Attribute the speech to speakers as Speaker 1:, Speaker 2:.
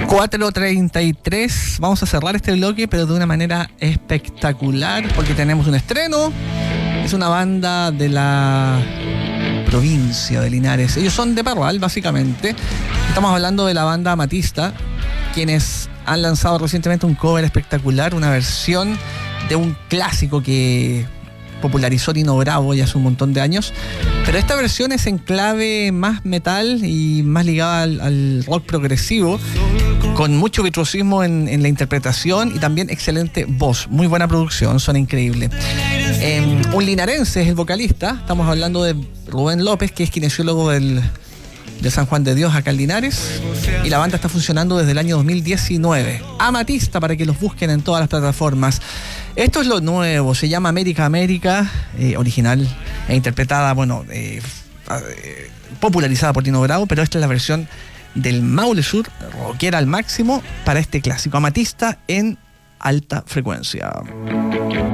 Speaker 1: 4:33, vamos a cerrar este bloque, pero de una manera espectacular, porque tenemos un estreno. Es una banda de la provincia de Linares. Ellos son de Parral, básicamente. Estamos hablando de la banda Amatista, quienes han lanzado recientemente un cover espectacular, una versión de un clásico que popularizó Nino Bravo ya hace un montón de años, pero esta versión es en clave más metal y más ligada al rock progresivo, con mucho virtuosismo en la interpretación y también excelente voz, muy buena producción, suena increíble. Un linarense es el vocalista, estamos hablando de Rubén López, que es kinesiólogo de San Juan de Dios acá en Linares, y la banda está funcionando desde el año 2019. Amatista, para que los busquen en todas las plataformas. Esto es lo nuevo, se llama América América, original e interpretada, popularizada por Nino Bravo, pero esta es la versión del Maule Sur, rockera al máximo, para este clásico. Amatista en alta frecuencia.